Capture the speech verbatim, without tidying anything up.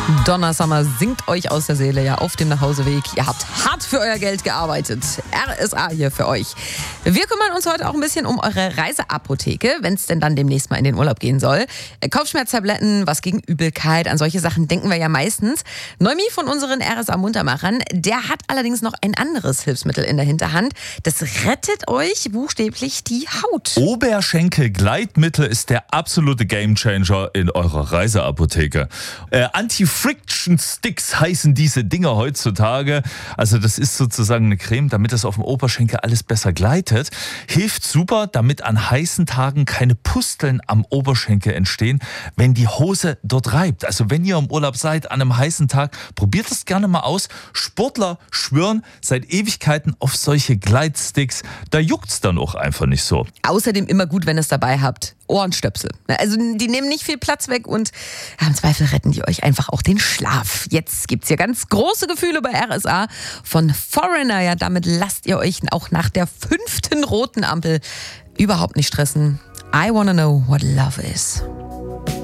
Donna Summer singt euch aus der Seele, ja, auf dem Nachhauseweg. Ihr habt hart für euer Geld gearbeitet. R S A hier für euch. Wir kümmern uns heute auch ein bisschen um eure Reiseapotheke, wenn es denn dann demnächst mal in den Urlaub gehen soll. Kopfschmerztabletten, was gegen Übelkeit, an solche Sachen denken wir ja meistens. Noemi von unseren R S A-Muntermachern, der hat allerdings noch ein anderes Hilfsmittel in der Hinterhand. Das rettet euch buchstäblich die Haut. Oberschenkel-Gleitmittel ist der absolute Gamechanger in eurer Reiseapotheke. Äh, Anti-Friction Sticks heißen diese Dinger heutzutage. Also das ist sozusagen eine Creme, damit es auf dem Oberschenkel alles besser gleitet. Hilft super, damit an heißen Tagen keine Pusteln am Oberschenkel entstehen, wenn die Hose dort reibt. Also wenn ihr im Urlaub seid an einem heißen Tag, probiert es gerne mal aus. Sportler schwören seit Ewigkeiten auf solche Gleitsticks. Da juckt's dann auch einfach nicht so. Außerdem immer gut, wenn ihr es dabei habt. Ohrenstöpsel. Also die nehmen nicht viel Platz weg und im Zweifel retten die euch einfach auch den Schlaf. Jetzt gibt's hier ganz große Gefühle bei R S A von Foreigner. Ja, damit lasst ihr euch auch nach der fünften roten Ampel überhaupt nicht stressen. I wanna know what love is.